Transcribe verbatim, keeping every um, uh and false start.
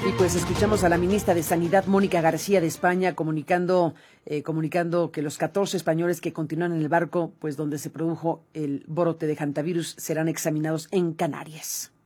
Y pues escuchamos a la ministra de Sanidad, Mónica García de España, comunicando, eh, comunicando que los catorce españoles que continúan en el barco, pues donde se produjo el brote de hantavirus, serán examinados en Canarias.